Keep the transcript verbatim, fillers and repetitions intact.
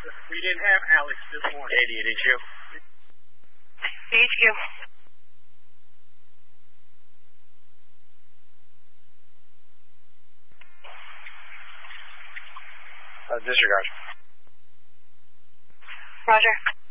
We didn't have Alex this morning. Katie, did you? C H Q. Uh, disregard. Roger.